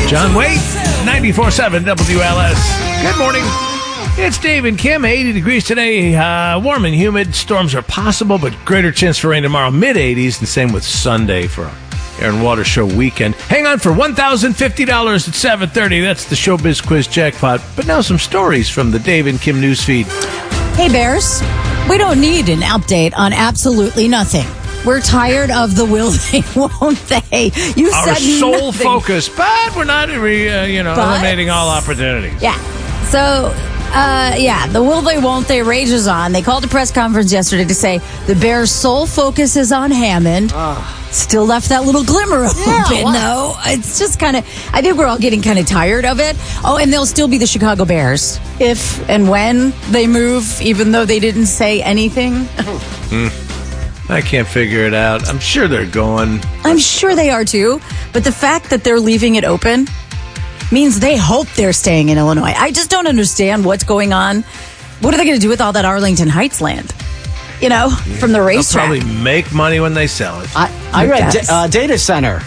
John Wade, 94.7 WLS. Good morning. It's Dave and Kim, 80 degrees today, warm and humid. Storms are possible, but greater chance for rain tomorrow, mid-80s, and same with Sunday for our Air and Water Show weekend. Hang on for $1,050 at 7:30. That's the Showbiz Quiz jackpot. But now some stories from the Dave and Kim newsfeed. Hey, Bears, we don't need an update on absolutely nothing. We're tired of the will they, won't they. You Our said sole nothing. focus, but we're not eliminating all opportunities. Yeah. So, the will they, won't they rages on. They called a press conference yesterday to say the Bears' sole focus is on Hammond. Still left that little glimmer open, though. It's just kind of, I think we're all getting kind of tired of it. Oh, and they'll still be the Chicago Bears if and when they move, even though they didn't say anything. I can't figure it out. I'm sure they're going. I'm sure they are, too. But the fact that they're leaving it open means they hope they're staying in Illinois. I just don't understand what's going on. What are they going to do with all that Arlington Heights land? You know, from the racetrack. They'll probably make money when they sell it. I read data center.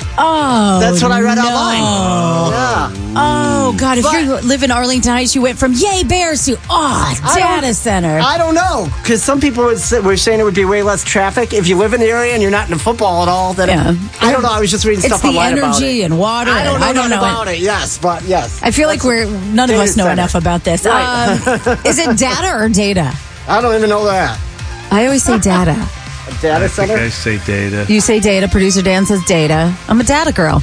Oh, that's what I read no. online. Yeah. Oh, God. If you live in Arlington Heights, you went from yay Bears to data center. I don't know. Because some people were saying it would be way less traffic. If you live in the area and you're not into football at all, then I don't know. I was just reading stuff online about it. It's the energy and water. I don't know about it. Yes, but yes. I feel like none of us know enough about this. Right. Is it data or data? I don't even know that. I always say data. Data I center? think I say data. You say data. Producer Dan says data. I'm a data girl.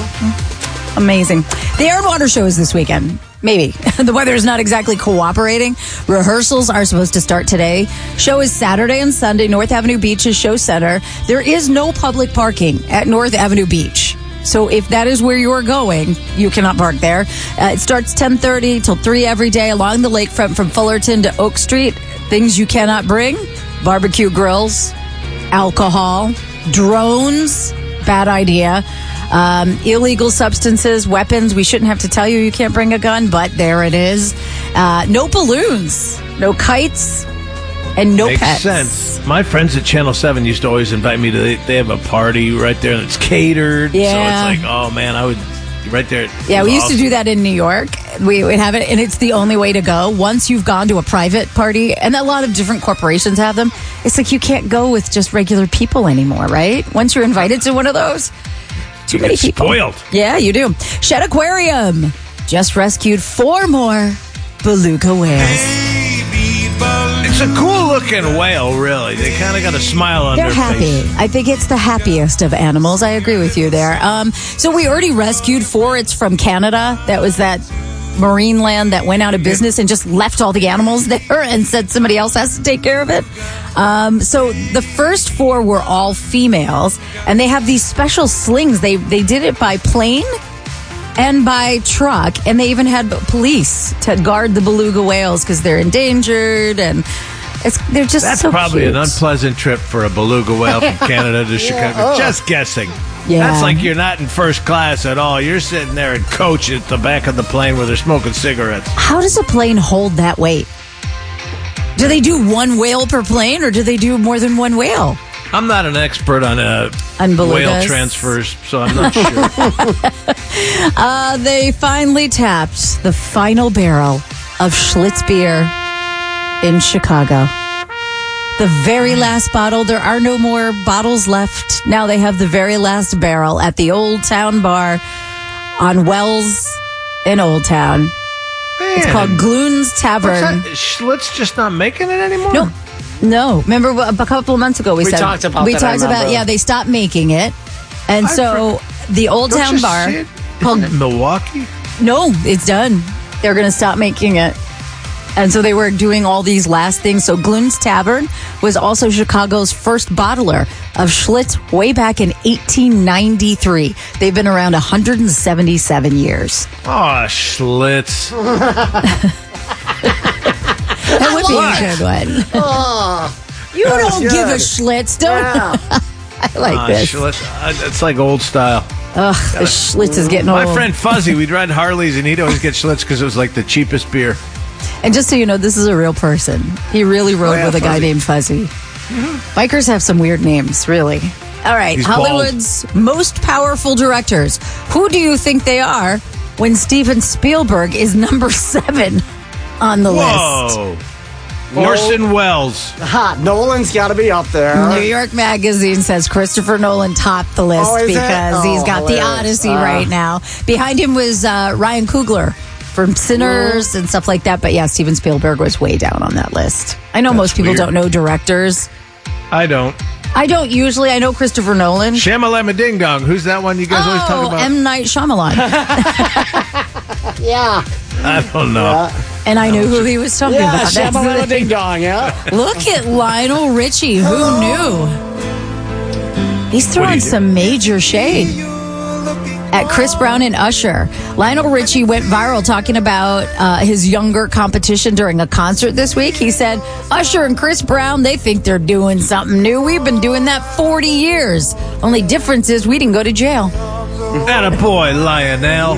Amazing. The Air and Water Show is this weekend. Maybe. The weather is not exactly cooperating. Rehearsals are supposed to start today. Show is Saturday and Sunday. North Avenue Beach is Show Center. There is no public parking at North Avenue Beach. So if that is where you're going, you cannot park there. It starts 10:30 till 3 every day along the lakefront from Fullerton to Oak Street. Things you cannot bring: barbecue grills, alcohol, drones, bad idea, illegal substances, weapons. We shouldn't have to tell you can't bring a gun, but there it is. No balloons, no kites, and no Makes pets. sense. My friends at Channel 7 used to always invite me to, they have a party right there that's catered. Yeah. So it's like, oh man, I would, right there. Yeah, we used to do that in New York. We would have it, and it's the only way to go. Once you've gone to a private party, and a lot of different corporations have them, it's like you can't go with just regular people anymore, right? Once you're invited to one of those, too many people. Spoiled. Yeah, you do. Shed Aquarium just rescued 4 more beluga whales. It's a cool looking whale, really. They kind of got a smile on They're their happy. face. I think it's the happiest of animals. I agree with you there. So we already rescued 4. It's from Canada. That was that marine land that went out of business and just left all the animals there and said somebody else has to take care of it. So the first 4 were all females, and they have these special slings. They did it by plane and by truck, and they even had police to guard the beluga whales because they're endangered, and they're just That's so probably cute. an unpleasant trip for a beluga whale from Canada to Chicago. Just guessing. Yeah. That's like you're not in first class at all. You're sitting there in coach at the back of the plane where they're smoking cigarettes. How does a plane hold that weight? Do they do 1 whale per plane, or do they do more than 1 whale? I'm not an expert on belugas. whale transfers, so I'm not sure. They finally tapped the final barrel of Schlitz beer in Chicago. The very last bottle. There are no more bottles left. Now they have the very last barrel at the Old Town Bar on Wells in Old Town. It's called Gloon's Tavern. Schlitz just not making it anymore? No. Remember a couple of months ago we said talked about we that, talked I about remember. they stopped making it, and so the Old Don't Town you Bar see it? called Isn't it Milwaukee? No, it's done. They're going to stop making it. And so they were doing all these last things. So Gloon's Tavern was also Chicago's first bottler of Schlitz way back in 1893. They've been around 177 years. Oh, Schlitz. That would be a good one. You don't give a Schlitz, don't I like this. Schlitz. It's like old style. Ugh, the Schlitz is getting old. My friend Fuzzy, we'd ride Harleys, and he'd always get Schlitz because it was like the cheapest beer. And just so you know, this is a real person. He really rode with a guy Fuzzy. named Fuzzy. Bikers have some weird names, really. All right, He's Hollywood's most powerful directors. Who do you think they are when Steven Spielberg is number 7 on the list? Whoa. Orson Welles. Nolan's got to be up there. New York Magazine says Christopher Nolan topped the list because he's got the Odyssey right now. Behind him was Ryan Coogler from Sinners and stuff like that. But yeah, Steven Spielberg was way down on that list. I know most people don't know directors. I don't usually. I know Christopher Nolan. Shamalama Ding Dong. Who's that one you guys always talk about? M. Night Shyamalan. Yeah. I don't know. And I knew who he was talking about. Shamalama Ding Dong, yeah. Look at Lionel Richie. Who knew? He's throwing some major shade at Chris Brown and Usher. Lionel Richie went viral talking about his younger competition during a concert this week. He said, Usher and Chris Brown, they think they're doing something new. We've been doing that 40 years. Only difference is we didn't go to jail. Attaboy, Lionel.